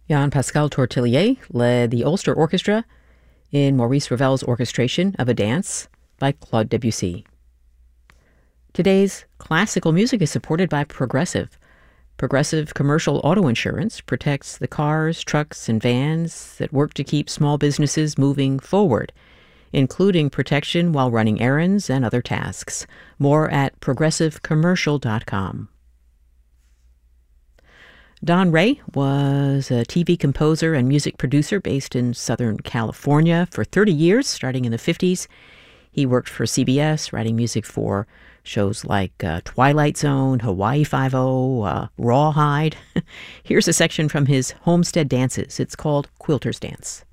Jean-Pascal Tortelier led the Ulster Orchestra in Maurice Ravel's orchestration of a dance by Claude Debussy. Today's classical music is supported by Progressive. Progressive Commercial Auto Insurance protects the cars, trucks, and vans that work to keep small businesses moving forward, including protection while running errands and other tasks. More at progressivecommercial.com. Don Ray was a TV composer and music producer based in Southern California for 30 years, starting in the 50s. He worked for CBS, writing music for shows like Twilight Zone, Hawaii Five-0, Rawhide. Here's a section from his Homestead Dances. It's called Quilter's Dance.